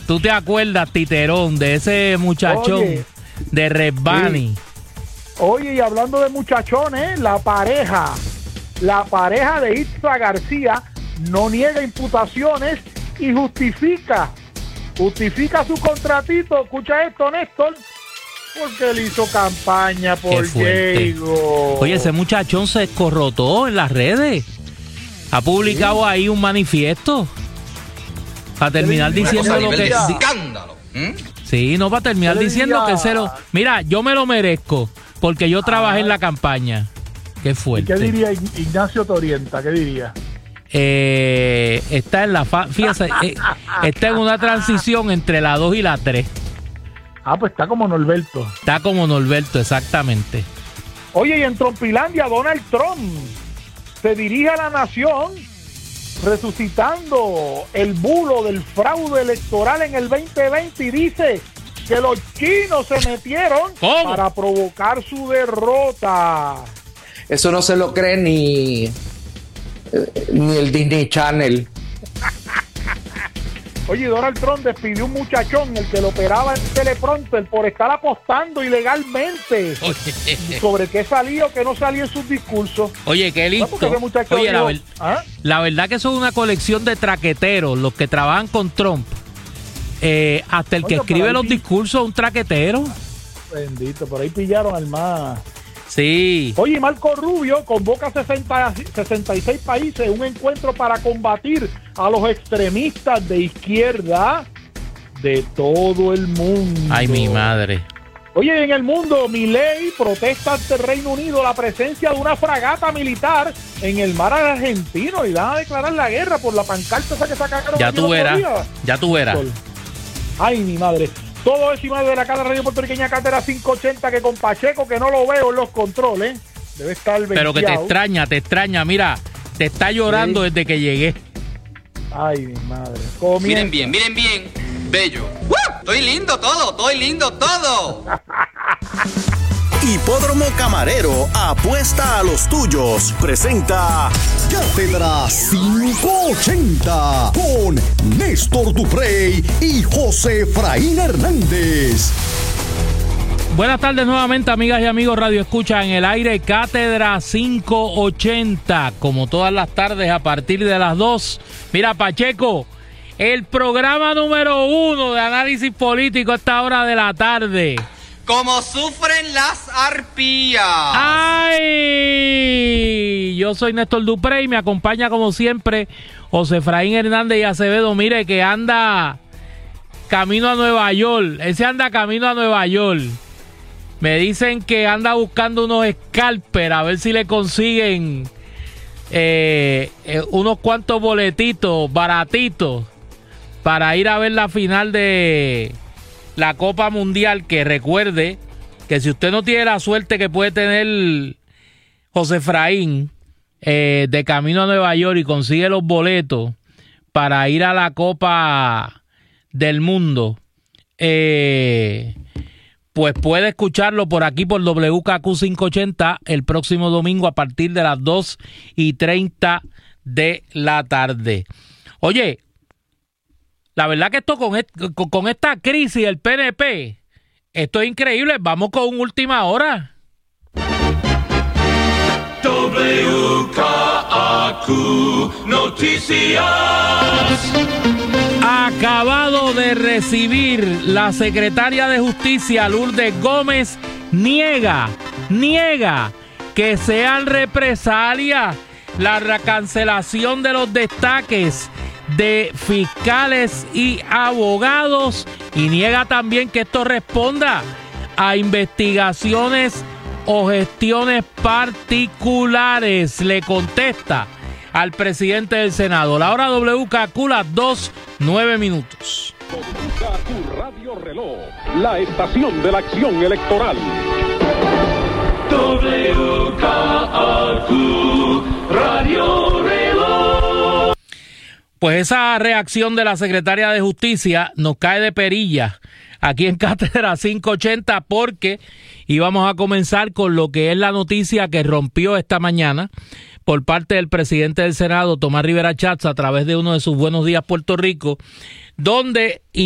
tú te acuerdas, Titerón, de ese muchachón de Red Bunny. Sí. Oye, y hablando de muchachones, la pareja de Itza García no niega imputaciones y justifica su contratito. Escucha esto, Néstor, porque él hizo campaña por Diego. Oye, ese muchachón se escorrotó en las redes. Ha publicado ahí un manifiesto para terminar diciendo lo que... escándalo. Sí, no, para terminar diciendo que cero. Mira, yo me lo merezco porque yo trabajé en la campaña. Qué fuerte. ¿Qué diría Ignacio Torienta? ¿Qué diría? Está en la fíjate, está en una transición entre la 2 y la 3. Pues está como Norberto. Está como Norberto, exactamente. Oye, y en Trumpilandia, Donald Trump se dirige a la nación resucitando el bulo del fraude electoral en el 2020 y dice que los chinos se metieron para provocar su derrota. Eso no se lo cree ni el Disney Channel. Oye, Donald Trump despidió un muchachón, el que lo operaba en teleprompter, por estar apostando ilegalmente sobre qué salía o qué no salía en sus discursos. Oye, qué listo. Oye, la verdad que son una colección de traqueteros, los que trabajan con Trump. Hasta el que escribe los discursos es un traquetero. Bendito, por ahí pillaron al más. Sí. Oye, Marco Rubio convoca a 66 países un encuentro para combatir a los extremistas de izquierda de todo el mundo. Ay, mi madre. Oye, en el mundo, Milei protesta ante el Reino Unido la presencia de una fragata militar en el mar argentino y van a declarar la guerra por la pancarta esa que sacaron. Ya tú verás. Ay, mi madre. Todo eso y más de la Cadena Radio Puertorriqueña Cátedra 580, que con Pacheco, que no lo veo en los controles, debe estar pero que te extraña, mira, te está llorando desde que llegué. Ay, mi madre. Miren bien, bello. Estoy lindo todo. Hipódromo Camarero, apuesta a los tuyos. Presenta Cátedra 580 con Néstor Duprey y José Efraín Hernández. Buenas tardes nuevamente, amigas y amigos Radio Escucha en el aire. Cátedra 580, como todas las tardes a partir de las 2. Mira, Pacheco, el programa número 1 de análisis político a esta hora de la tarde. Como sufren las arpías. ¡Ay! Yo soy Néstor Duprey y me acompaña como siempre José Efraín Hernández y Acevedo. Mire que anda camino a Nueva York. Ese anda camino a Nueva York. Me dicen que anda buscando unos scalpers a ver si le consiguen unos cuantos boletitos baratitos para ir a ver la final de la Copa Mundial, que recuerde que si usted no tiene la suerte que puede tener José Efraín de camino a Nueva York y consigue los boletos para ir a la Copa del Mundo, pues puede escucharlo por aquí por WKQ 580 el próximo domingo a partir de las 2:30 de la tarde. Oye, la verdad que esto con esta crisis del PNP, esto es increíble. Vamos con última hora. WKQ Noticias. Acabado de recibir la secretaria de Justicia, Lourdes Gómez, niega que sean represalias la cancelación de los destaques de fiscales y abogados, y niega también que esto responda a investigaciones o gestiones particulares. Le contesta al presidente del Senado. La hora WKQ, las 2:09. WKQ Radio Reloj, la estación de la acción electoral. WKQ Radio Reloj. Pues esa reacción de la secretaria de Justicia nos cae de perilla aquí en Cátedra 580, porque íbamos a comenzar con lo que es la noticia que rompió esta mañana por parte del presidente del Senado, Tomás Rivera Schatz, a través de uno de sus Buenos Días Puerto Rico, donde